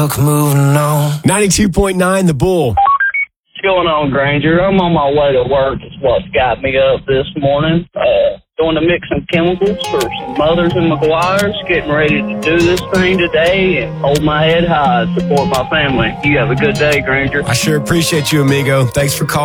luck moving on. 92.9 The Bull. What's going on, Granger? I'm on my way to work. It's what's got me up this morning. Going to mix some chemicals for some Mothers and McGuire's. Getting ready to do this thing today and hold my head high and support my family. You have a good day, Granger. I sure appreciate you, amigo. Thanks for calling.